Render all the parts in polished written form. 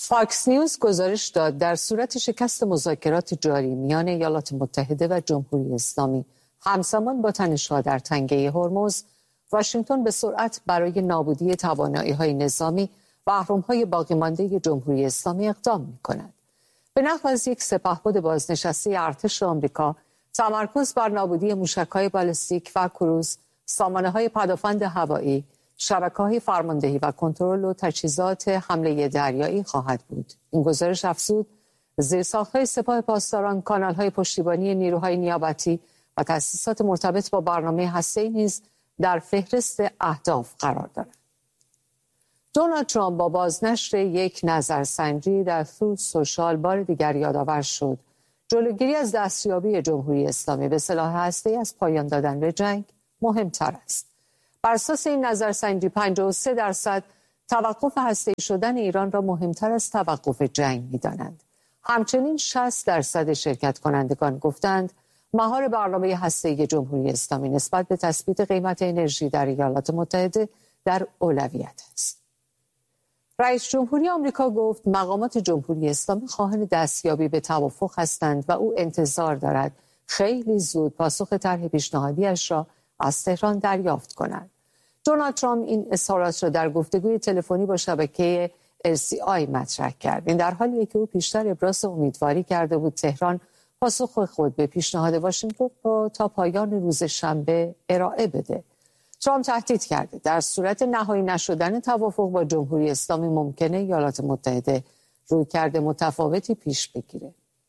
فاکس نیوز گزارش داد در صورت شکست مذاکرات جاری میان ایالات متحده و جمهوری اسلامی همزمان با تنش‌ها در تنگه هرمز، واشنگتن به سرعت برای نابودی توانایی‌های نظامی و اهرم‌های باقی مانده جمهوری اسلامی اقدام می‌کند. به نحو از یک سپهبد بازنشسته ارتش آمریکا، تمرکز بر نابودی موشک‌های بالستیک و کروز، سامانه‌های پدافند هوایی، شبکه‌های فرماندهی و کنترل و تجهیزات حمله دریایی خواهد بود. این گزارش افزود زیرساخت‌های سپاه پاسداران، کانال‌های پشتیبانی نیروهای نیابتی و تأسیسات مرتبط با برنامه هسته‌ای نیز در فهرست اهداف قرار دارد. دونالد ترامپ با بازنشر یک نظرسنجی در تروث سوشال بار دیگر یادآور شد جلوگیری از دستیابی جمهوری اسلامی به سلاح هسته‌ای از پایان دادن به جنگ مهمتر است. بر اساس این نظرسنجی 53% توقف هسته‌ای شدن ایران را مهمتر از توقف جنگ می‌دانند. همچنین 60% شرکت کنندگان گفتند مهار برنامه هسته‌ای جمهوری اسلامی نسبت به تثبیت قیمت انرژی در ایالات متحده در اولویت است. رئیس جمهوری آمریکا گفت مقامات جمهوری اسلامی خواهان دستیابی به توافق هستند و او انتظار دارد خیلی زود پاسخ طرح پیشنهادی‌اش را از تهران دریافت کند. دونالد ترامپ این اظهارات را در گفتگوی تلفنی با شبکه LCI مطرح کرد. این در حالیه که او پیشتر ابراز امیدواری کرده بود تهران پاسخ خود به پیشنهاد واشنگتن را تا پایان روز شنبه ارائه بده. ترامپ تهدید کرده در صورت نهایی نشدن توافق با جمهوری اسلامی ممکنه ایالات متحده رویکرد متفاوتی پیش بگیره.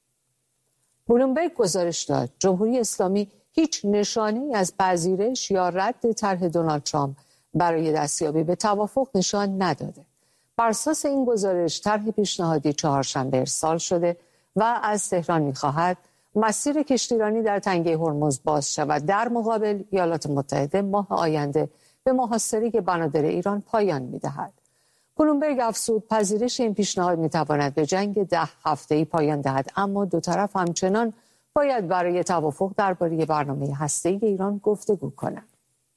بلومبرگ گزارش داد جمهوری اسلامی هیچ نشانه‌ای از پذیرش یا رد طرح دونالد ترامپ برای دستیابی به توافق نشان نداده. بر اساس این گزارش طرح پیشنهادی چهارشنبه ارسال شده و از تهران می‌خواهد مسیر کشتیرانی در تنگه هرمز باز شود. در مقابل ایالات متحده ماه آینده به محاصره بنادر ایران پایان می‌دهد. بلومبرگ افزود پذیرش این پیشنهاد می‌تواند به جنگ 10 هفته‌ای پایان دهد، اما دو طرف همچنان باید برای توافق درباره برنامه هسته‌ای ایران گفتگو کنند.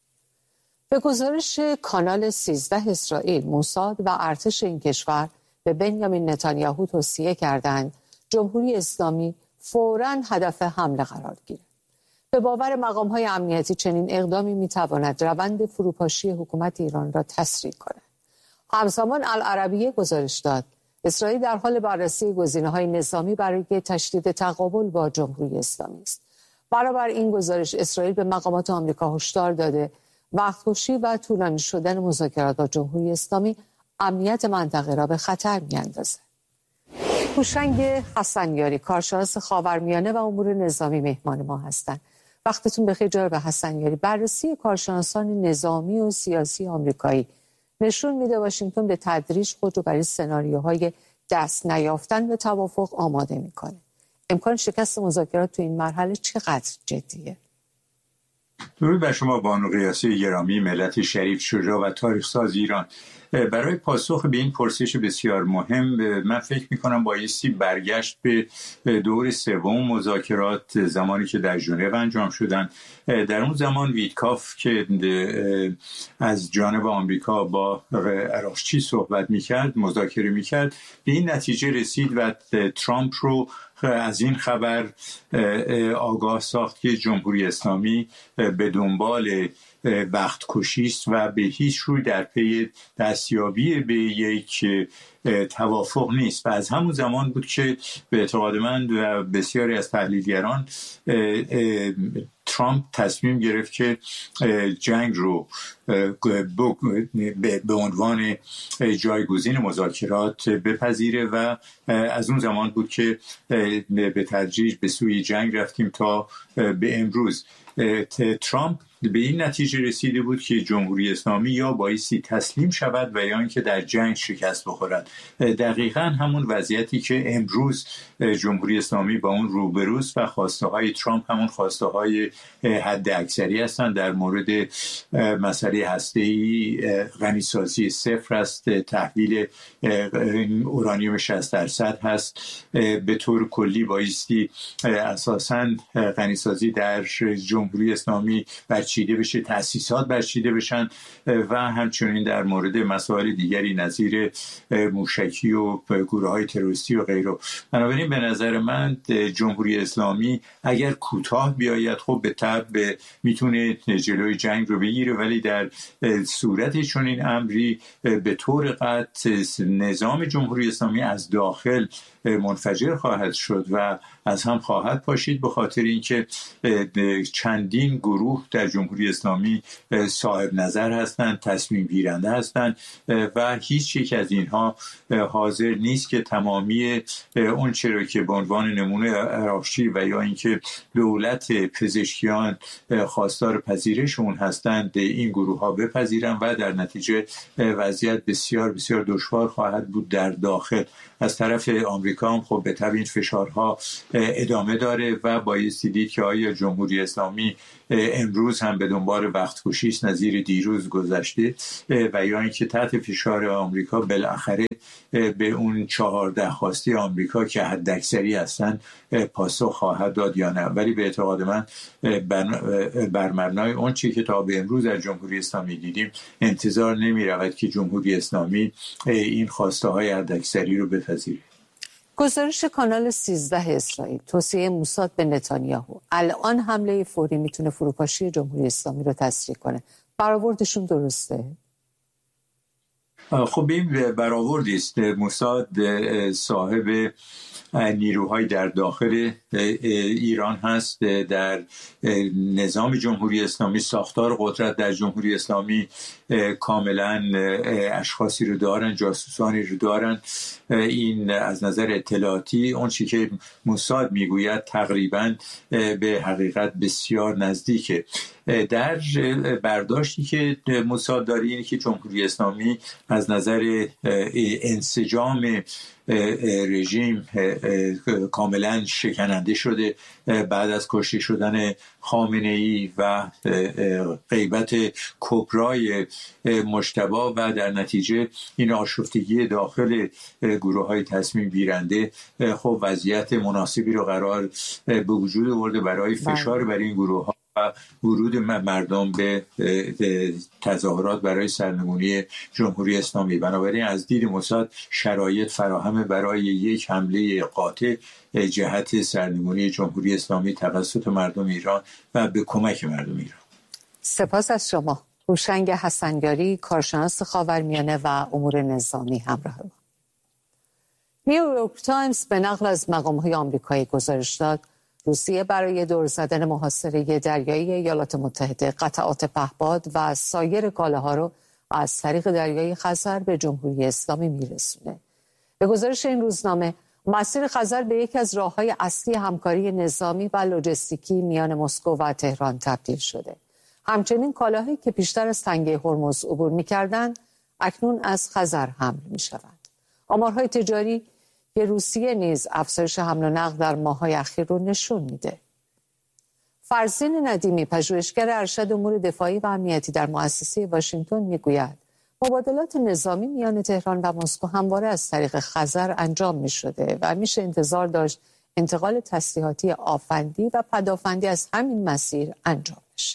به گزارش کانال 13 اسرائیل، موساد و ارتش این کشور به بنیامین نتانیاهو توصیه کردند جمهوری اسلامی فوراً هدف حمله قرار گیرد. به باور مقام‌های امنیتی چنین اقدامی می‌تواند روند فروپاشی حکومت ایران را تسریع کند. همزمان العربیه گزارش داد اسرائیل در حال بررسی گزینه‌های نظامی برای تشدید تقابل با جمهوری اسلامی است. برابر این گزارش اسرائیل به مقامات آمریکا هشدار داده وقت‌کشی و طولانی شدن مذاکرات با جمهوری اسلامی امنیت منطقه را به خطر می‌اندازد. هوشنگ حسنیاری، کارشناس خاورمیانه و امور نظامی مهمان ما هستند. وقتتون بخیر جناب حسنیاری. بررسی کارشناسان نظامی و سیاسی آمریکایی نشون میده واشنگتن به تدریج خود رو برای سناریوهای دست نیافتن به توافق آماده میکنه. امکان شکست مذاکرات تو این مرحله چقدر جدیه؟ درود بر شما بانو قیاسی گرامی، ملت شریف، شجاع و تاریخ ساز ایران. برای پاسخ به این پرسش بسیار مهم من فکر میکنم بایستی برگشت به دور سوم مذاکرات، زمانی که در ژنو انجام شدن. در اون زمان ویتکاف که از جانب آمریکا با عراقچی صحبت میکرد، مذاکره میکرد، به این نتیجه رسید و ترامپ رو از این خبر آگاه ساخت که جمهوری اسلامی به دنبال وقت کشیست و به هیچ روی در پی دستیابی به یک توافق نیست. و از همون زمان بود که به اعتقاد من و بسیاری از تحلیلگران ترامپ تصمیم گرفت که جنگ رو به عنوان جایگزین مذاکرات بپذیره و از اون زمان بود که به تدریج به سوی جنگ رفتیم تا به امروز. ترامپ به این نتیجه رسیده بود که جمهوری اسلامی یا بایستی تسلیم شود و یا اینکه در جنگ شکست بخورد. دقیقاً همون وضعیتی که امروز جمهوری اسلامی با اون روبروست و خواسته های ترامپ همون خواسته های حد اکثری هستند. در مورد مسئله هسته‌ای غنیسازی صفر است، تحویل اورانیوم 60% هست. به طور کلی بایستی اساساً غنیسازی در جمهوری اسلامی برچیده بشه، تأسیسات برچیده بشن و همچنین در مورد مسائل دیگری نظیر موشکی و گروه‌های تروریستی و غیره. بنابراین به نظر من جمهوری اسلامی اگر کوتاه بیاید خب به طبع میتونه جلوی جنگ رو بگیره، ولی در صورت چون این امری به طور قطع نظام جمهوری اسلامی از داخل منفجر خواهد شد و از هم خواهد پاشید، به خاطر اینکه چندین گروه در جمهوری اسلامی صاحب نظر هستند، تصمیم گیرنده هستند و هیچ یک از اینها حاضر نیست که تمامی اون چرا که به عنوان نمونه عراقچی و یا اینکه دولت پزشکیان خواستار پذیرش اون هستند این گروه ها بپذیرن و در نتیجه وضعیت بسیار بسیار دشوار خواهد بود در داخل. از طرف آمریکا هم خب به طبع این فشارها ادامه داره و بایستی دید که آیا جمهوری اسلامی امروز هم به دنبال وقت‌کشی است نظیر دیروز گذشته و یا اینکه تحت فشار آمریکا بالاخره به اون 14 خواسته آمریکا که حداکثری هستن پاسخ خواهد داد یا نه. ولی به اعتقاد من بر مبنای اون چیزی که تا به امروز از جمهوری اسلامی دیدیم انتظار نمی رود که جمهوری اسلامی این خواسته های حداکثری رو بپذیره. گزارش کانال 13 اسرائیل توصیه موساد به نتانیاهو الان حمله فوری میتونه فروپاشی جمهوری اسلامی رو تسریع کنه. برآوردشون درسته؟ خب این برآوردی است. موساد صاحب نیروهای در داخل ایران هست، در نظام جمهوری اسلامی ساختار قدرت در جمهوری اسلامی کاملا اشخاصی رو دارن، جاسوسانی رو دارن. این از نظر اطلاعاتی اون چی که موساد میگوید تقریبا به حقیقت بسیار نزدیکه. در برداشتی که موساد داره اینه که جمهوری اسلامی از نظر انسجام رژیم کاملا شکننده شده بعد از کشته شدن خامنه‌ای و غیبت کبرای مجتبی و در نتیجه این آشفتگی داخل گروه‌های تصمیم گیرنده خب وضعیت مناسبی رو قرار به وجود آورده برای فشار بر این گروه‌ها و ورود مردم به تظاهرات برای سرنگونی جمهوری اسلامی. بنابراین از دید موساد شرایط فراهم برای یک حمله قاطع جهت سرنگونی جمهوری اسلامی توسط مردم ایران و به کمک مردم ایران. سپاس از شما. هوشنگ حسنیاری، کارشناس خاورمیانه و امور نظامی همراه ما. نیویورک تایمز به نقل از مقام‌های آمریکایی گزارش داد روسیه برای دور زدن محاصره دریایی ایالات متحده قطعات پهپاد و سایر کالاها رو از طریق دریای خزر به جمهوری اسلامی میرسونه. به گزارش این روزنامه مسیر خزر به یکی از راه‌های اصلی همکاری نظامی و لوجستیکی میان مسکو و تهران تبدیل شده. همچنین کالاهایی که پیشتر از تنگه هرمز عبور می‌کردند اکنون از خزر حمل می‌شوند. آمارهای تجاری که روسیه نیز افزایش حمل و نقل در ماه‌های اخیر رو نشون میده. فرزین ندیمی پژوهشگر ارشد امور دفاعی و امنیتی در مؤسسه واشنگتن میگوید مبادلات نظامی میان تهران و مسکو همواره از طریق خزر انجام می‌شده و میشه انتظار داشت انتقال تسلیحاتی آفندی و پدافندی از همین مسیر انجام بشه.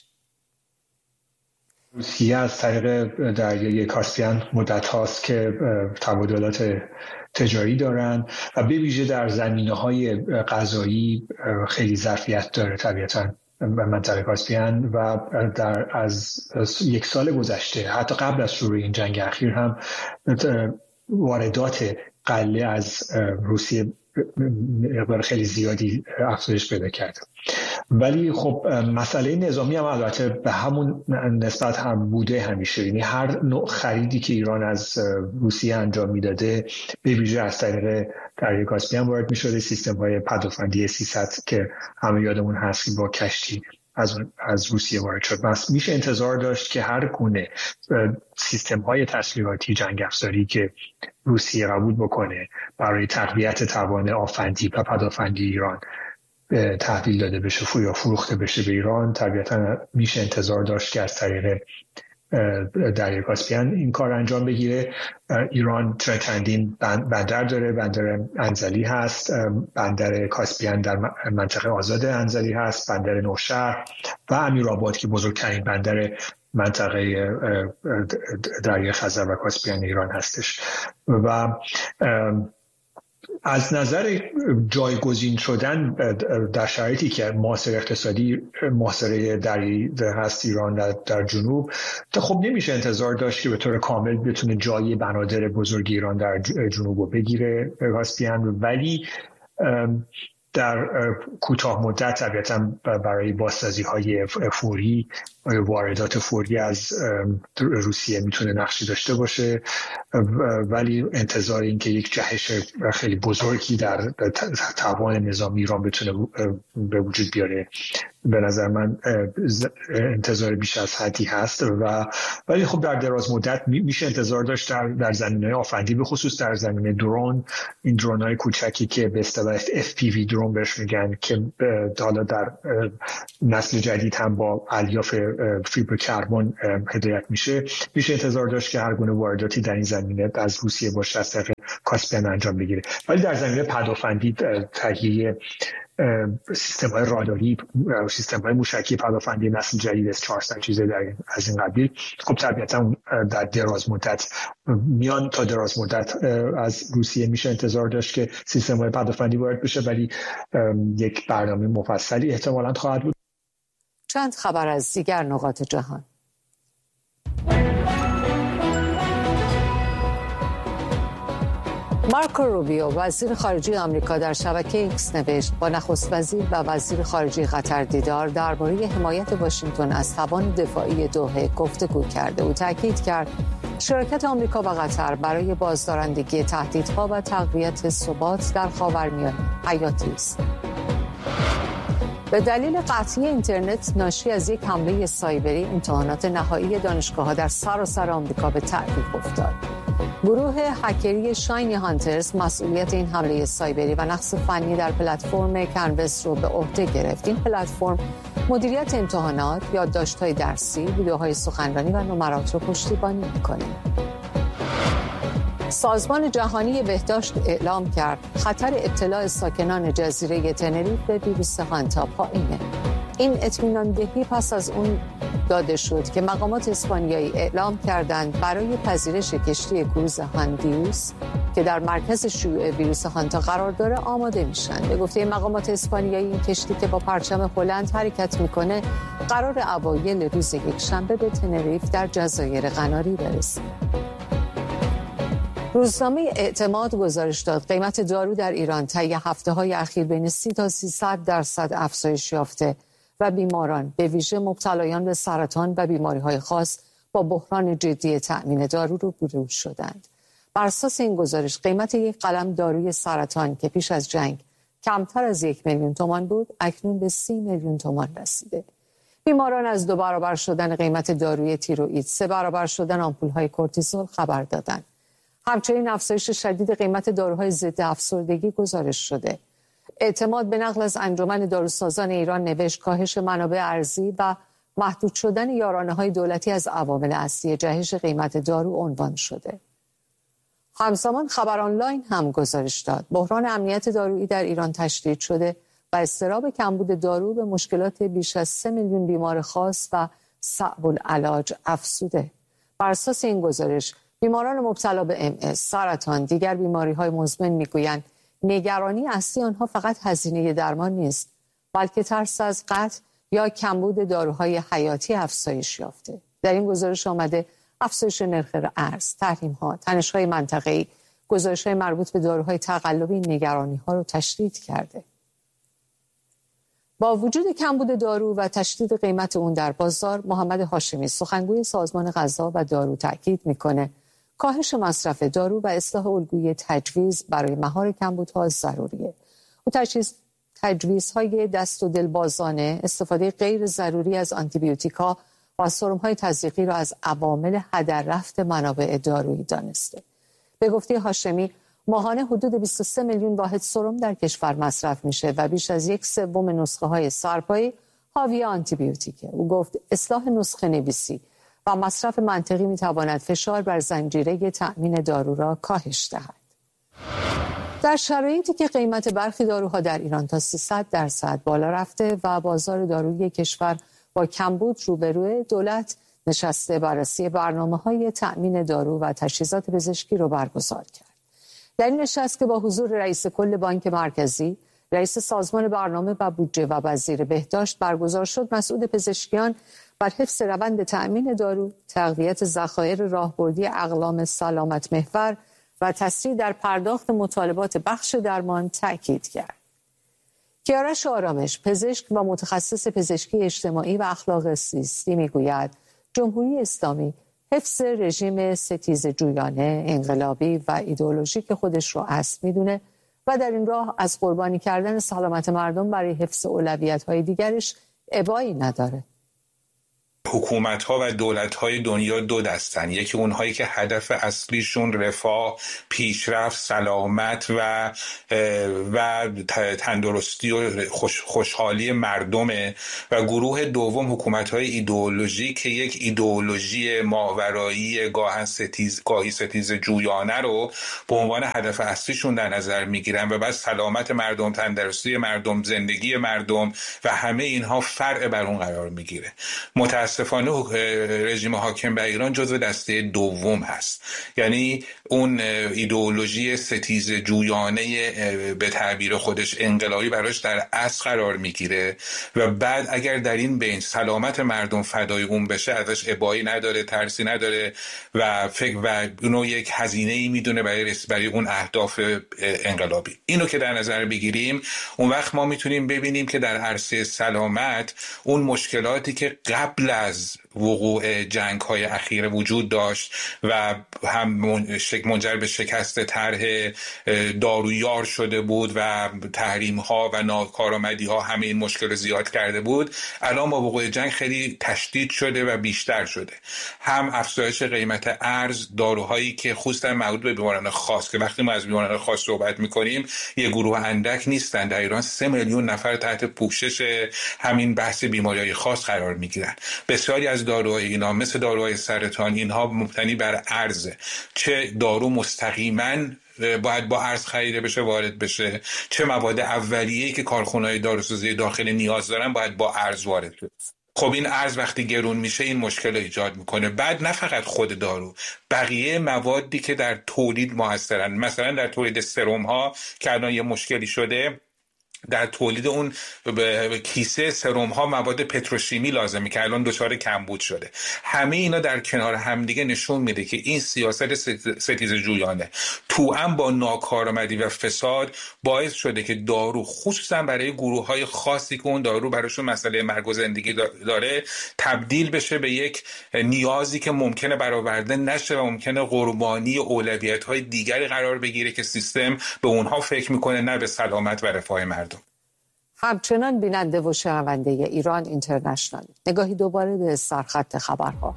روسیه از طریق دریای کاسپین مدت هاست که تبادلات تجاری دارن و به ویژه در زمینه‌های غذایی خیلی ظرفیت داره طبیعتاً منطقه کاسپین و از یک سال گذشته حتی قبل از شروع این جنگ اخیر هم واردات غله از روسیه مقدار خیلی زیادی افزایش پیدا کرده. ولی خب مسئله نظامی هم البته به همون نسبت هم بوده همیشه، یعنی هر نوع خریدی که ایران از روسیه انجام میداده به ویژه از طریق دریای کاسپین وارد میشده. سیستم های پدافندی 300 که همه یادمون هست که با کشتی از روسیه وارد شد. میشه انتظار داشت که هر گونه سیستم های تسلیحاتی جنگ افزاری که روسیه قبول بکنه برای تقویت توان آفندی و پدافندی ایران تحویل داده بشه یا فروخته بشه به ایران، طبیعتا میشه انتظار داشت که از طریق دریای کاسپین این کار انجام بگیره. ایران چندین بندر داره، بندر انزلی هست، بندر کاسپین در منطقه آزاد انزلی هست، بندر نوشهر و امیرآباد که بزرگترین بندر منطقه دریای خزر و کاسپین ایران هستش. و از نظر جایگزین شدن در شرایطی که محاصره اقتصادی، محاصره دریایی هست ایران در جنوب، خب نمیشه انتظار داشت که به طور کامل بتونه جای بنادر بزرگ ایران در جنوب رو بگیره کاسپین، ولی در کوتاه مدت طبیعتاً برای بازسازی‌های فوری، واردات فوری از روسیه میتونه نقشی داشته باشه، ولی انتظار این که یک جهش خیلی بزرگی در توان نظامی ایران بتونه به وجود بیاره به نظر من انتظار بیش از حدی هست. ولی خب در دراز مدت میشه انتظار داشت در زمینه آفندی، به خصوص در زمینه درون، این درون‌های کوچکی که به اصطلاح FPV درون بهش میگن که حالا در نسل جدید هم با الیاف فیبر کربن هدایت میشه انتظار داشت که هر گونه وارداتی در این زمینه از روسیه باشه از طریق کاسپین انجام بگیره. ولی در زمینه پدافندی، تهیه سیستم‌های راداری، سیستم‌های موشکی پدافندی نسل جدید S-400 چیزی از این قبیل، خب طبیعتاً در دراز مدت میان، تا دراز مدت از روسیه میشه انتظار داشت که سیستم‌های پدافندی وارد بشه، ولی یک برنامه مفصلی احتمالاً خواهد بود. چند خبر از دیگر نقاط جهان. مارکو روبیو وزیر خارجه آمریکا در شبکه ایکس نوشت با نخست وزیر و وزیر خارجه قطر دیدار درباره حمایت واشنگتن از توان دفاعی دوحه گفتگو کرده. او تاکید کرد شراکت آمریکا و قطر برای بازدارندگی تهدیدها و تقویت ثبات در خاورمیانه حیاتی است. به دلیل قطعی اینترنت ناشی از یک حمله سایبری، امتحانات نهایی دانشگاه‌ها در سراسر آمریکا به تعویق افتاد. گروه هکری شاینی هانترز مسئولیت این حمله سایبری و نقص فنی در پلتفرم کنوس رو به عهده گرفت. این پلتفرم مدیریت امتحانات، یادداشت‌های درسی، ویدیوهای سخنرانی و نمرات رو پشتیبانی می‌کنه. سازمان جهانی بهداشت اعلام کرد خطر ابتلا ساکنان جزیره تنریف به ویروس هانتا پایینه. این اطمینان دهی پس از اون داده شد که مقامات اسپانیایی اعلام کردند برای پذیرش کشتی کروز هاندیوس که در مرکز شیوع ویروس هانتا قرار داره آماده میشن. به گفته مقامات اسپانیایی این کشتی که با پرچم هلند حرکت میکنه قرار اوایل روز یکشنبه به تنریف در جزایر قناری برسه. روزنامه اعتماد گزارش داد قیمت دارو در ایران طی هفته‌های اخیر بین 30 تا 300% افزایش یافته و بیماران به ویژه مبتلایان به سرطان و بیماری‌های خاص با بحران جدی تأمین دارو روبرو شدند. بر اساس این گزارش قیمت یک قلم داروی سرطان که پیش از جنگ کمتر از 1 میلیون تومان بود اکنون به 30 میلیون تومان رسیده. بیماران از 2 برابر شدن قیمت داروی تیروئید، 3 برابر شدن آمپول‌های کورتیزول خبر دادند. همچنین افزایش شدید قیمت داروهای ضد افسردگی گزارش شده. اعتماد به نقل از انجمن داروسازان ایران نوشت کاهش منابع ارزی و محدود شدن یارانه‌های دولتی از عوامل اصلی جهش قیمت دارو عنوان شده. همزمان خبر آنلاین هم گزارش داد بحران امنیت دارویی در ایران تشدید شده و اضطراب کمبود دارو به مشکلات بیش از 3 میلیون بیمار خاص و صعب العلاج افزوده. بر اساس این گزارش بیماران مبتلا به MS، سرطان، دیگر بیماری‌های مزمن میگویند نگرانی اصلی آنها فقط هزینه درمان نیست، بلکه ترس از قطع یا کمبود داروهای حیاتی افزایش یافته. در این گزارش آمده افزایش نرخ ارز، تحریم‌ها، تنش‌های منطقه‌ای، گزارش‌های مربوط به داروهای تقلبی نگرانی‌ها را تشدید کرده. با وجود کمبود دارو و تشدید قیمت اون در بازار، محمد هاشمی سخنگوی سازمان غذا و دارو تاکید می‌کنه کاهش مصرف دارو و اصلاح الگوی تجویز برای مهار کمبودها ضروریه. او تجویزهای دست و دلبازانه، استفاده غیر ضروری از آنتیبیوتیکا و سرم‌های تزریقی را از عوامل هدر رفت منابع دارویی دانسته. به گفته هاشمی ماهانه حدود 23 میلیون واحد سرم در کشور مصرف میشه و بیش از 1/3 نسخه‌های سرپایی حاوی آنتیبیوتیکه. او گفت اصلاح نسخه نویسی و مصرف منطقی می‌تواند فشار بر زنجیره تأمین دارو را کاهش دهد. در شرایطی که قیمت برخی داروها در ایران تا 300% بالا رفته و بازار دارویی کشور با کمبود روبروه، دولت نشسته بررسی برنامه‌های تأمین دارو و تجهیزات پزشکی را برگزار کرد. در این نشست که با حضور رئیس کل بانک مرکزی، رئیس سازمان برنامه و بودجه و وزیر بهداشت برگزار شد، مسئول پزشکیان بر حفظ روند تأمین دارو، تقویت ذخایر راهبردی اقلام سلامت محور و تسریع در پرداخت مطالبات بخش درمان تأکید کرد. کیارش آرامش، پزشک و متخصص پزشکی اجتماعی و اخلاق زیستی میگوید جمهوری اسلامی حفظ رژیم ستیزجویانه، انقلابی و ایدئولوژیک خودش را اصل میدونه و در این راه از قربانی کردن سلامت مردم برای حفظ اولویت‌های دیگرش ابایی نداره. حکومت‌ها و دولت‌های دنیا دو دستن. یکی اونهایی که هدف اصلیشون رفاه، پیشرفت، سلامت و تندرستی و خوشحالی مردمه و گروه دوم حکومت‌های ایدئولوژی که یک ایدئولوژی ماورایی گاهی ستیز جویانه رو به عنوان هدف اصلیشون در نظر میگیرن و بعد سلامت مردم، تندرستی مردم، زندگی مردم و همه اینها فرع بر اون قرار میگیره. متاسفانه رژیم حاکم بر ایران جزو دسته دوم هست، یعنی اون ایدئولوژی ستیز جویانه به تعبیر خودش انقلابی براش در اصل قرار میگیره و بعد اگر در این بین سلامت مردم فدای اون بشه ازش ابایی نداره، ترسی نداره و فکر و اونو یک هزینه‌ای میدونه برای اون اهداف انقلابی. اینو که در نظر بگیریم، اون وقت ما میتونیم ببینیم که در عرصه سلامت اون مشکلاتی که قبل از وقوع جنگ‌های اخیر وجود داشت و هم منجر به شکست طرح دارویار شده بود و تحریم‌ها و ناکارآمدی‌ها همه این مشکل زیاد کرده بود، الان با وقوع جنگ خیلی تشدید شده و بیشتر شده. هم افزایش قیمت ارز، داروهایی که خصوصا مربوط به بیماران خاص، که وقتی ما از بیماران خاص صحبت می‌کنیم یه گروه اندک نیستن، در ایران 3 میلیون نفر تحت پوشش همین بحث بیماری‌های خاص قرار می‌گیرن. بسیاری از داروهای اینا مثل داروهای سرطان اینها مبتنی بر ارزه، چه دارو مستقیما باید با ارز خریده بشه، وارد بشه، چه مواد اولیه‌ای که کارخانه‌های داروسازی داخل نیاز دارن باید با ارز وارد بشه. خب این ارز وقتی گرون میشه این مشکل ایجاد میکنه. بعد نه فقط خود دارو، بقیه موادی که در تولید موثرن، مثلا در تولید سرم ها که الان یه مشکلی شده، در تولید اون کیسه سرم ها مواد پتروشیمی لازمه که الان دچار کمبود شده. همه اینا در کنار همدیگه نشون میده که این سیاست ستیز جویانه توأم با ناکارآمدی و فساد باعث شده که دارو خصوصا برای گروه های خاصی که اون دارو براشون مسئله مرگ و زندگی داره تبدیل بشه به یک نیازی که ممکنه برآورده نشه و ممکنه قربانی اولویت های دیگری قرار بگیره که سیستم به اونها فکر میکنه، نه به سلامت و رفاه مردم. همچنان بیننده و شنونده ایران اینترنشنال، نگاهی دوباره به سرخط خبرها.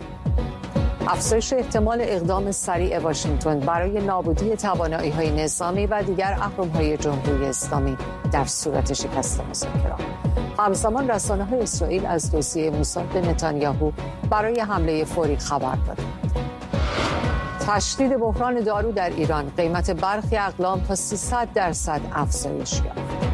افزایش احتمال اقدام سریع واشنگتن برای نابودی توانایی‌های نظامی و دیگر اهرم‌های جمهوری اسلامی در صورت شکست مذاکرات. همزمان رسانه‌های اسرائیل از توصیه موساد به نتانیاهو برای حمله فوری خبر دادند. تشدید بحران دارو در ایران، قیمت برخی اقلام تا 300% افزایش یافت.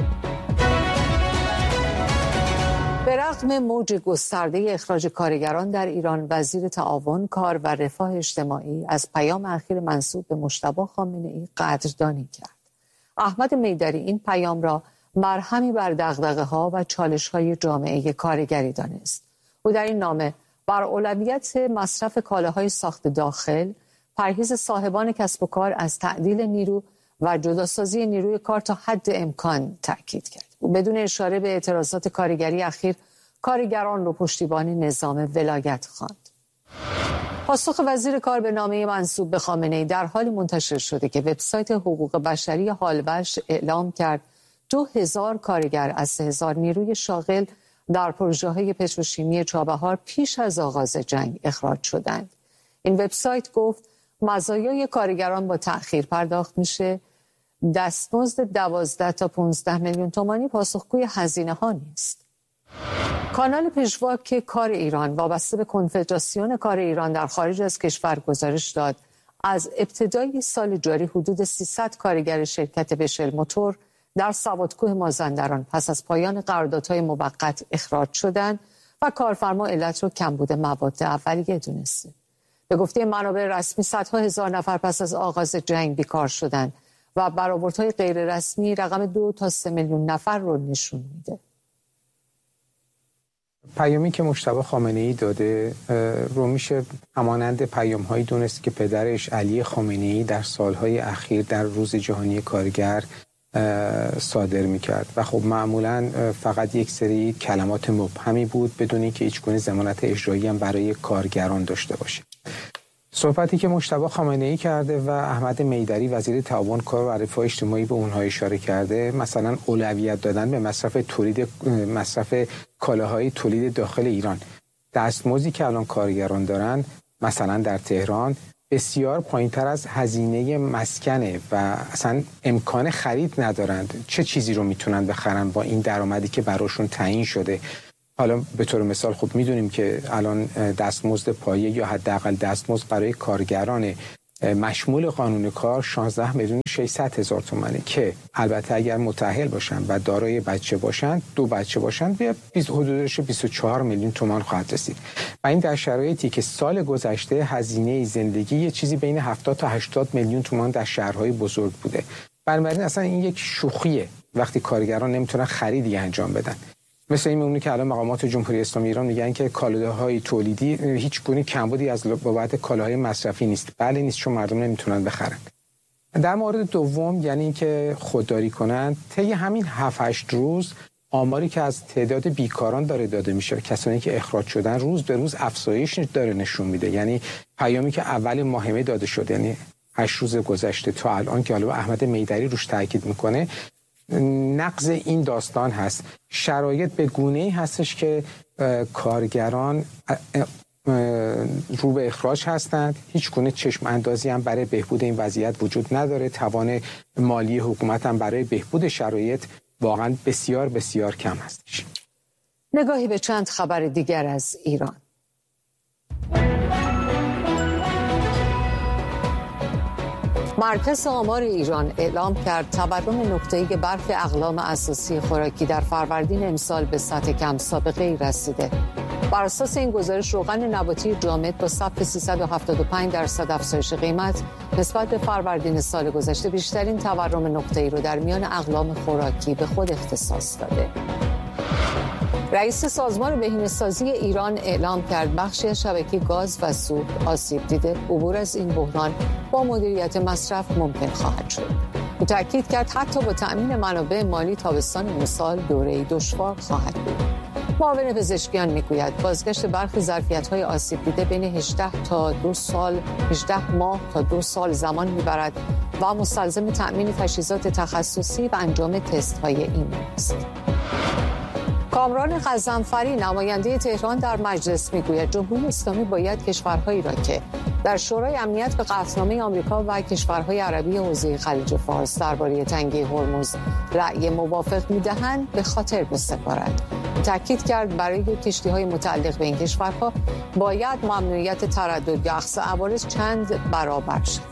به رغم موج گسترده اخراج کارگران در ایران، وزیر تعاون، کار و رفاه اجتماعی از پیام اخیر منسوب به مجتبی خامنه‌ای قدردانی کرد. احمد میدری این پیام را مرهمی بر دغدغه‌ها و چالش‌های جامعه کارگری دانست. او در این نامه بر اولویت مصرف کالاهای ساخت داخل، پرهیز صاحبان کسب و کار از تعدیل نیرو و جداسازی نیروی کار تا حد امکان تأکید کرد. او بدون اشاره به اعتراضات کارگری اخیر، کارگران رو پشتیبان نظام ولایت خواند. پاسخ وزیر کار به نامه منسوب به خامنه‌ای در حالی منتشر شده که وبسایت حقوق بشری هالوش اعلام کرد 2000 کارگر از 3000 نیروی شاغل در پروژه‌های پتروشیمی چابهار پیش از آغاز جنگ اخراج شدند. این وبسایت گفت مزایای کارگران با تأخیر پرداخت میشه، دستمزد 12 تا 15 میلیون تومانی پاسخگوی هزینه ها نیست. کانال پژواک کار ایران وابسته به کنفدراسیون کار ایران در خارج از کشور گزارش داد از ابتدای سال جاری حدود 300 کارگر شرکت بشل موتور در سوادکوه مازندران پس از پایان قراردادهای موقت اخراج شدند و کارفرما علت رو کمبود مواد اولیه دونسته. به گفته منابع رسمی صدها هزار نفر پس از آغاز جنگ بیکار شدند و برآوردهای غیر رسمی رقم 2 تا 3 میلیون نفر رو نشون میده. پیامی که مجتبی خامنه‌ای داده رو میشه همانند پیام‌هایی دونست که پدرش علی خامنه‌ای در سالهای اخیر در روز جهانی کارگر صادر میکرد و خب معمولا فقط یک سری کلمات مبهمی بود بدون اینکه هیچ گونه ضمانت اجرایی هم برای کارگران داشته باشه. صحبتی که مجتبی خامنه‌ای کرده و احمد میدری وزیر تعاون کار و رفاه اجتماعی به اونها اشاره کرده، مثلا اولویت دادن به مصرف کالاهای تولید داخل ایران. دستمزدی که الان کارگران دارن مثلا در تهران بسیار پایین‌تر از هزینه مسکنه و اصلا امکان خرید ندارند. چه چیزی رو میتونن بخرن با این درآمدی که براشون تعیین شده؟ حالا به طور مثال خب میدونیم که الان دستمزد پایه یا حداقل دستمزد برای کارگران مشمول قانون کار 16 میلیون 600 هزار تومانه که البته اگر متأهل باشن و دارای بچه باشن، 2 بچه باشن، به حدودش 24 میلیون تومان خواهد رسید. و این در شرایطی که سال گذشته هزینه زندگی یه چیزی بین 70 تا 80 میلیون تومان در شهرهای بزرگ بوده. بنابراین اصلا این یک شوخیه وقتی کارگران نمیتونن خریدی انجام بدن. مثل این میمونه که الان مقامات جمهوری اسلامی ایران میگن که کالاهای تولیدی هیچ گونه کمبودی از بابت کالاهای مصرفی نیست. بله نیست، چون مردم نمیتونن بخرن. در مورد دوم یعنی اینکه خودداری کنن، طی همین 7-8 روز آماری که از تعداد بیکاران داره داده میشه، کسانی که اخراج شدن روز به روز افزایش داره نشون میده. یعنی پیامی که اول ماه داده شد، یعنی 8 روز گذشته تا الان که حالا احمد میدری روش تاکید میکنه، نقض این داستان هست. شرایط به گونه‌ای هستش که کارگران رو به اخراج هستند. هیچ گونه چشم اندازی هم برای بهبود این وضعیت وجود نداره. توان مالی حکومت هم برای بهبود شرایط واقعا بسیار بسیار کم هستش. نگاهی به چند خبر دیگر از ایران. مرکز آمار ایران اعلام کرد تورم نقطه‌ای برخی اقلام اساسی خوراکی در فروردین امسال به سطح کم سابقه‌ای رسیده. بر اساس این گزارش روغن نباتی جامد با ثبت 375% افزایش قیمت نسبت به فروردین سال گذشته بیشترین تورم نقطه‌ای رو در میان اقلام خوراکی به خود اختصاص داده. رئیس سازمان بهینه‌سازی ایران اعلام کرد بخشی از شبکه گاز و سوخت آسیب دیده. عبور از این بحران با مدیریت مصرف ممکن خواهد شد. او تاکید کرد حتی با تأمین منابع مالی تابستان امسال دوره‌ای دشوار خواهد بود. معاون پزشکیان میگوید بازگشت برخی ظرفیت‌های آسیب دیده بین 18 ماه تا 2 سال زمان میبرد و مستلزم تأمین تجهیزات تخصصی و انجام تست‌های ایمنی است. کامران غضنفری نماینده تهران در مجلس میگوید جمهوری اسلامی باید کشورهایی را که در شورای امنیت به قطعنامه آمریکا و کشورهای عربی حوزه خلیج فارس درباره تنگه هرمز رأی موافق میدهند به خاطر بسپارد. تاکید کرد برای کشتی‌های متعلق به این کشورها باید ممنوعیت تردد یا اخذ عوارض چند برابر شود.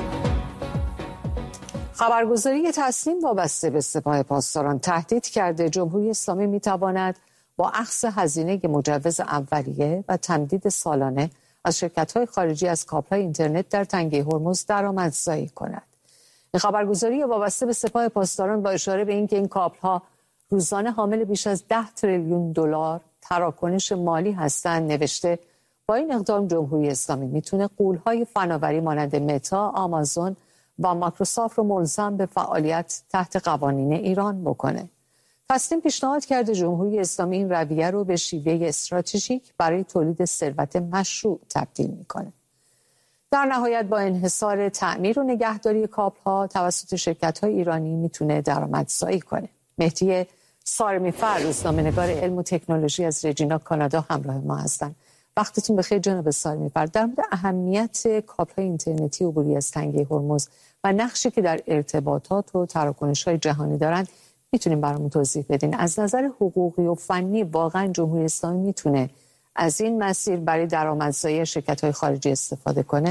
خبرگزاری تسنیم وابسته به سپاه پاسداران تهدید کرده جمهوری اسلامی میتواند با اخذ هزینه مجوز اولیه و تمدید سالانه از شرکت‌های خارجی از کابل‌های اینترنت در تنگه هرمز درآمدزایی کند. این خبرگزاری وابسته به سپاه پاسداران با اشاره به اینکه این کابل‌ها روزانه حامل بیش از 10 تریلیون دلار تراکنش مالی هستند نوشته با این اقدام جمهوری اسلامی میتونه غول‌های فناوری مانند متا، آمازون و مایکروسافت رو ملزم به فعالیت تحت قوانین ایران بکنه. تسنیم پیشنهاد کرده جمهوری اسلامی این رویه رو به شیوه استراتژیک برای تولید ثروت مشروع تبدیل میکنه. در نهایت با انحصار تعمیر و نگهداری کابل‌ها توسط شرکت‌های ایرانی میتونه درآمدزایی کنه. مهدی سارمی‌فر روزنامه‌نگار علم و تکنولوژی از رجینا کانادا همراه ما هستند. وقتتون بخیر جناب سارمی‌فر. در مورد اهمیت کابل‌های اینترنتی عبوری از تنگه هرمز و نقشی که در ارتباطات و تراکنش‌های جهانی دارند میتونیم برامون توضیح بدین از نظر حقوقی و فنی واقعا جمهوری اسلامی میتونه از این مسیر برای درآمدزایی شرکت‌های خارجی استفاده کنه؟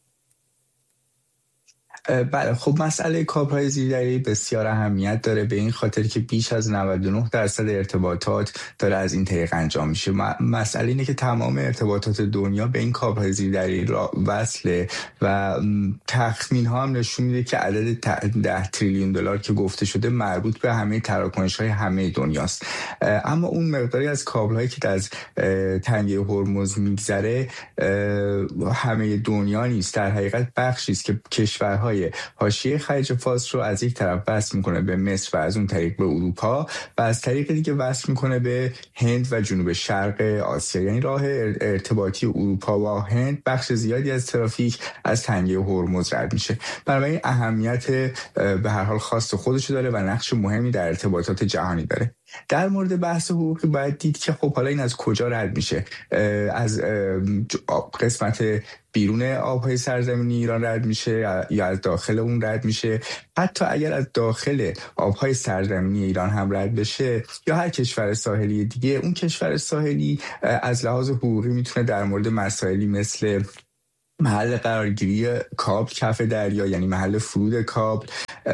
بله، خب مسئله کابل‌های زیردریایی بسیار اهمیت داره، به این خاطر که بیش از 99% ارتباطات داره از این طریق انجام میشه. مسئله اینه که تمام ارتباطات دنیا به این کابل‌های زیردریایی وصله و تخمین ها هم نشون میده که عدد 10 تریلیون دلار که گفته شده مربوط به همه تراکنش‌های همه دنیاست. اما اون مقداری از کابل‌هایی که از تنگه هرمز میگذره همه دنیا نیست، در حقیقت بخشی است که کشورهای حاشیه خلیج فارس رو از یک طرف وصل میکنه به مصر و از اون طریق به اروپا و از طریق دیگه وصل میکنه به هند و جنوب شرق آسیا. یعنی راه ارتباطی اروپا و هند بخش زیادی از ترافیک از تنگه هرمز رد میشه. بنابراین اهمیت به هر حال خاص خودش داره و نقش مهمی در ارتباطات جهانی داره. در مورد بحث حقوقی باید دید که خب حالا این از کجا رد میشه؟ از قسمت بیرون آبهای سرزمینی ایران رد میشه یا از داخل اون رد میشه؟ حتی اگر از داخل آبهای سرزمینی ایران هم رد بشه یا هر کشور ساحلی دیگه، اون کشور ساحلی از لحاظ حقوقی میتونه در مورد مسائلی مثل محل قرارگیری کابل کف دریا، یعنی محل فرود کابل،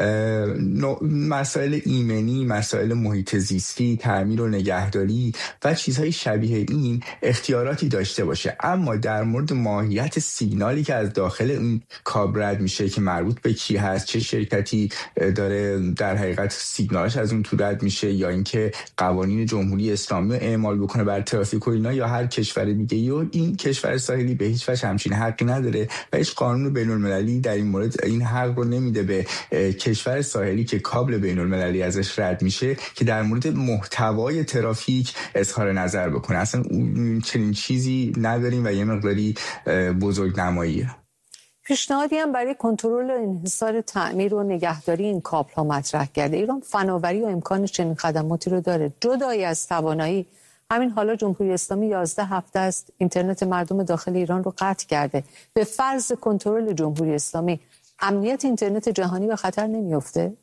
مسائل ایمنی، مسائل محیط زیستی، تعمیر و نگهداری و چیزهای شبیه این اختیاراتی داشته باشه. اما در مورد ماهیت سیگنالی که از داخل این کابل رد میشه که مربوط به کی هست، چه شرکتی داره در حقیقت سیگنالش از اون تو رد میشه، یا اینکه قوانین جمهوری اسلامی رو اعمال بکنه بر ترافیک و اینا یا هر کشور دیگه، و این کشور ساحلی به هیچ وجه همچین حقی نداره و هیچ قانون بین‌المللی در این مورد این حق رو نمیده به کشور ساحلی که کابل بین‌المللی ازش رد میشه که در مورد محتوای ترافیک اظهار نظر بکنه. اصلا چنین چیزی نداریم و یه مقداری بزرگنماییه. پیشنهادی هم برای کنترل و انحصار تعمیر و نگهداری این کابل ها مطرح کرده. ایران فناوری و امکان چنین خدماتی رو داره. جدای از توانایی، همین حالا جمهوری اسلامی 11 هفته است اینترنت مردم داخل ایران رو قطع کرده. به فرض کنترل جمهوری اسلامی امنیت اینترنت جهانی به خطر نمیفته؟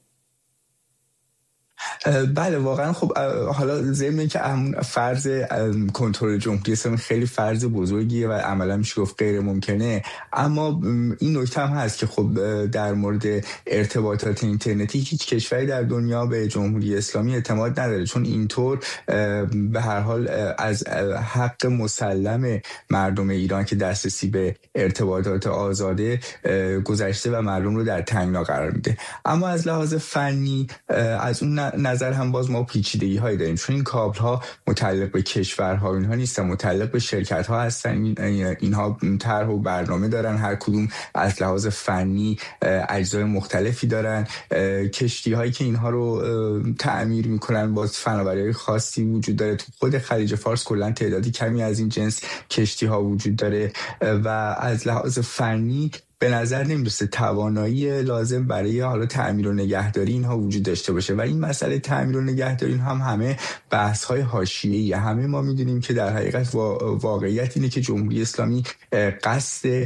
بله واقعا. خب حالا ضمن که فرض کنترل جمهوری اسلامی خیلی فرض بزرگیه و عملا میشه گفت غیر ممکنه، اما این نکته هم هست که خب در مورد ارتباطات اینترنتی هیچ کشوری در دنیا به جمهوری اسلامی اعتماد نداره، چون اینطور به هر حال از حق مسلم مردم ایران که دسترسی به ارتباطات آزاده گذشته و مردم رو در تنگنا قرار میده. اما از لحاظ فنی از اون نظر هم باز ما پیچیدگی هایی داریم، چون این کابل ها متعلق به کشورها اینها نیستن، متعلق به شرکت ها هستن. اینها طرح و برنامه دارن، هر کدوم از لحاظ فنی اجزای مختلفی دارن. کشتی هایی که اینها رو تعمیر میکنن باز فناوری خاصی وجود داره. تو خود خلیج فارس کلا تعدادی کمی از این جنس کشتی ها وجود داره و از لحاظ فنی به نظر نمیرسه توانایی لازم برای حالا تعمیر و نگهداری اینها وجود داشته باشه. و این مسئله تعمیر و نگهداری هم همه بحث‌های حاشیه‌ای. همه ما می‌دونیم که در حقیقت واقعیت اینه که جمهوری اسلامی قصد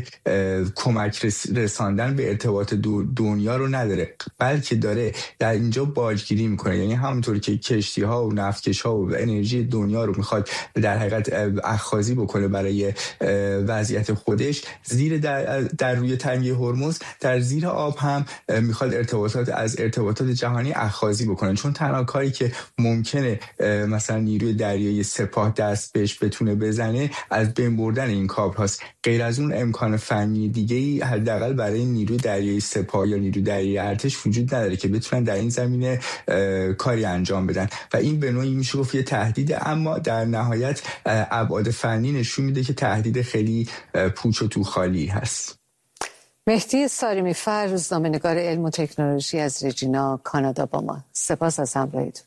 کمک رساندن به ارتباط دنیا رو نداره، بلکه داره در اینجا باجگیری میکنه. یعنی همونطور که کشتی‌ها و نفتکش‌ها و انرژی دنیا رو میخواد در حقیقت اخاذی بکنه برای وضعیت خودش، زیر در روی تنگه هرمز در زیر آب هم میخواد ارتباطات جهانی اخاذی بکنن، چون تنها کاری که ممکنه مثلا نیروی دریایی سپاه دست بهش بتونه بزنه از بین بردن این کابل هاست. غیر از اون امکان فنی دیگه‌ای حداقل برای نیروی دریایی سپاه یا نیروی دریایی ارتش وجود نداره که بتونن در این زمینه کاری انجام بدن و این به نوعی میشه گفت یه تهدیده، اما در نهایت ابعاد فنی نشون میده که تهدید خیلی پوچ و توخالی هست. مهدی ساریمی فر، روزنامه‌نگار علم و تکنولوژی از رجینا، کانادا با ما. سپاس از همراهیتون.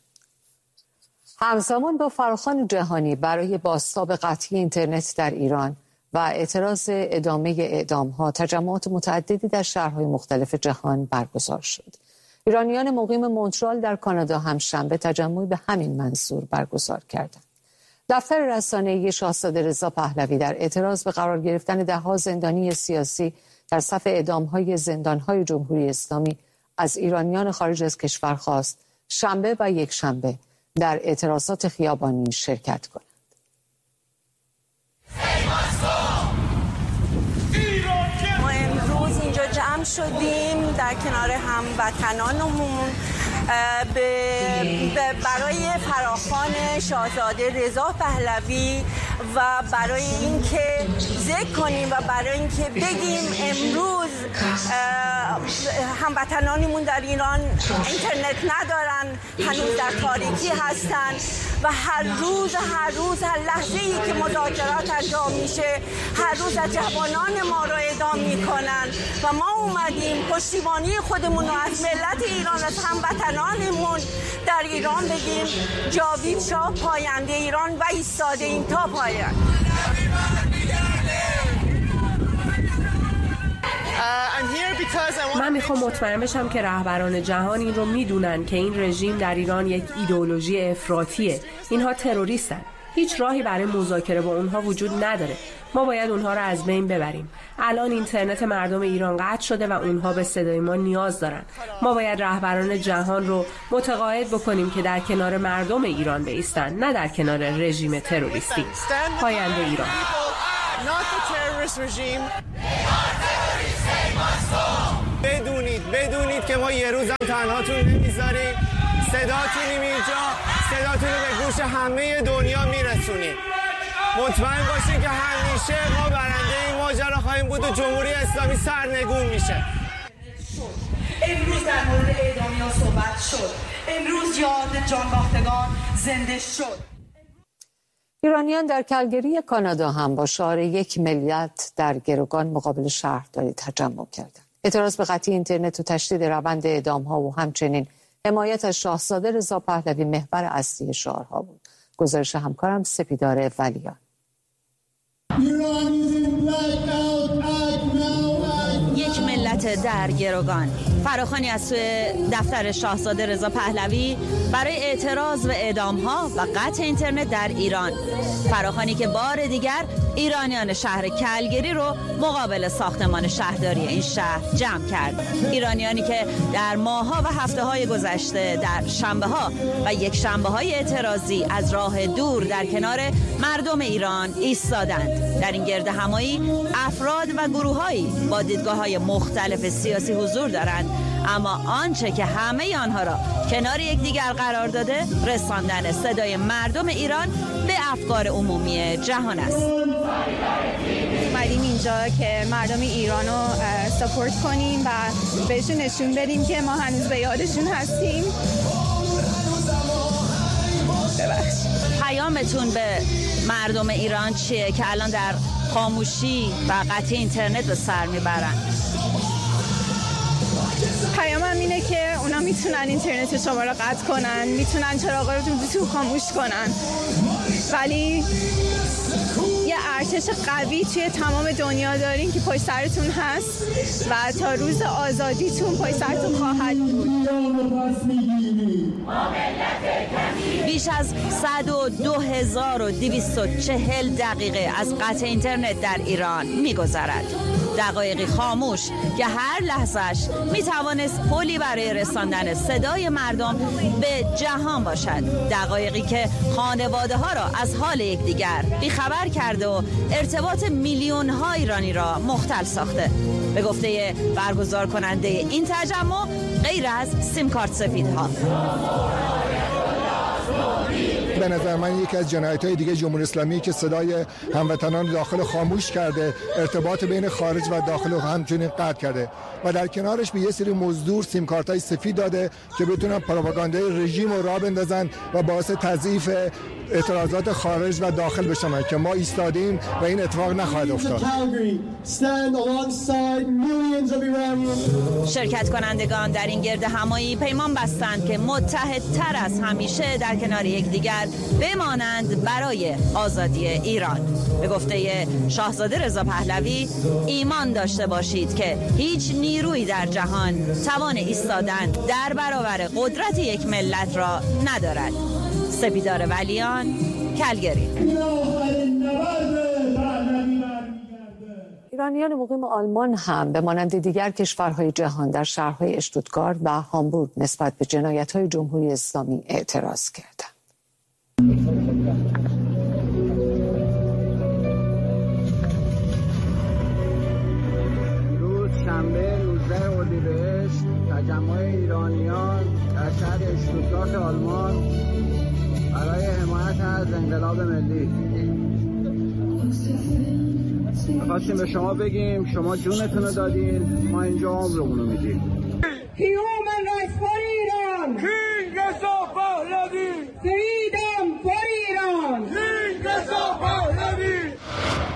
همزمان با فراخوان جهانی برای بازتاب قطعی اینترنت در ایران و اعتراض ادامه اعدام‌ها، تجمعات متعددی در شهرهای مختلف جهان برگزار شد. ایرانیان مقیم مونترال در کانادا هم شنبه تجمعی به همین منظور برگزار کردند. دفتر رسانه‌ای شاهزاده رضا پهلوی در اعتراض به قرار گرفتن ده‌ها زندانی سیاسی در صف اعدام‌های زندان‌های جمهوری اسلامی از ایرانیان خارج از کشور خواست شنبه و یکشنبه در اعتراضات خیابانی شرکت کنند. ما امروز اینجا جمع شدیم در کنار هموطنانمون برای فراخوان شاهزاده رضا پهلوی و برای اینکه ذکر کنیم و برای اینکه بگیم امروز هموطنانمون در ایران اینترنت ندارن، هنوز در تاریکی هستن و هر روز هر لحظه‌ای که مذاکرات انجام میشه هر روز از جوانان ما را اعدام میکنن و ما اومدیم پشتیبانی خودمون رو از ملت ایران، از هموطنانمون در ایران بگیم جاوید شاه پاینده ایران و ایستاده این تا پایان. من میخوام مطمئن بشم که رهبران جهان این رو میدونن که این رژیم در ایران یک ایدئولوژی افراطیه. اینها تروریستن. هیچ راهی برای مذاکره با اونها وجود نداره. ما باید اونها رو از بین ببریم. الان اینترنت مردم ایران قطع شده و اونها به صدای ما نیاز دارن. ما باید رهبران جهان رو متقاعد بکنیم که در کنار مردم ایران بایستن، نه در کنار رژیم تروریستی. پاینده ایران. بدونید که ما یه روزم تنهاتون نمیذاریم. صداتونیم اینجا، صداتون رو به گوش همه دنیا میرسونیم. مطمئن باشید که همیشه ما برنده این ماجرا خواهیم بود و جمهوری اسلامی سرنگون میشه. امروز در مورد اعدامیا صحبت شد. امروز یاد جانباختگان زنده شد. ایرانیان در کلگری کانادا هم با شعار 1 ملیت در گروگان مقابل شهرداری تجمع کردند. اعتراض به قطعی اینترنت و تشدید روند اعدام‌ها و همچنین حمایت از شاهزاده رضا پهلوی محور اصلی شعارها بود. گزارش همکارم سپیدار ولیان. یک ملت در گروگان، فراخوانی از سوی دفتر شاهزاده رضا پهلوی برای اعتراض به اعدام‌ها و قطع اینترنت در ایران. فراخوانی که بار دیگر ایرانیان شهر کلگری رو مقابل ساختمان شهرداری این شهر جمع کرد. ایرانیانی که در ماه‌ها و هفته‌های گذشته در شنبه‌ها و یک شنبه‌های اعتراضی از راه دور در کنار مردم ایران ایستادند. در این گرد همایی افراد و گروه‌هایی با دیدگاه‌های مختلف سیاسی حضور دارند، اما آنچه که همه آنها را کنار یکدیگر قرار داده رساندن صدای مردم ایران به افکار عمومی جهان است. اومدیم اینجا که مردم ایران رو سپورت کنیم و بهشون نشون بدیم که ما هنوز به یادشون هستیم. پیامتون به مردم ایران چیه که الان در خاموشی و قطع اینترنت به سر میبرن؟ پیامم اینه که اونا میتونن اینترنت شما رو قطع کنن، میتونن چراغا رو تو خاموش کنن، ولی یه ارتش قوی توی تمام دنیا دارین که پشت سرتون هست و تا روز آزادیتون پشت سرتون خواهد بود. بیش از 102,240 دقیقه از قطع اینترنت در ایران می‌گذرد. دقایقی خاموش که هر لحظهش میتوانست پلی برای رساندن صدای مردم به جهان باشد. دقایقی که خانواده ها را از حال یکدیگر بیخبر کرده و ارتباط میلیون ها ایرانی را مختل ساخته. به گفته برگزار کننده این تجمع غیر از سیم کارت سفیدها. به نظر من یکی از جنایت‌های دیگه جمهوری اسلامی که صدای هموطنان داخل خاموش کرده، ارتباط بین خارج و داخل همچنین قطع کرده و در کنارش به یه سری مزدور سیم کارت‌های سفید داده که بتونن پروپاگاندای رژیم رو راه بندازن و باعث تضعیف اعتراضات خارج و داخل بشن که ما ایستادیم و این اتفاق نخواهد افتاد. شرکت کنندگان در این گرد همایی پیمان بستند که متحدتر از همیشه در کنار یکدیگر بمانند برای آزادی ایران. به گفته شاهزاده رضا پهلوی ایمان داشته باشید که هیچ نیرویی در جهان توان ایستادن در برابر قدرت یک ملت را ندارد. سپیدار ولیان، کلگری. ایرانیان مقیم آلمان هم به مانند دیگر کشورهای جهان در شهرهای اشتوتگارت و هامبورگ نسبت به جنایت‌های جمهوری اسلامی اعتراض کردند. روز شنبه 19 اردیبهشت تجمع ایرانیان در شهر اشتوتگارت آلمان برای حمایت از انقلاب ملی خواستیم به شما بگیم شما جونتون رو دادین، ما اینجا عمرمون رو میدیم.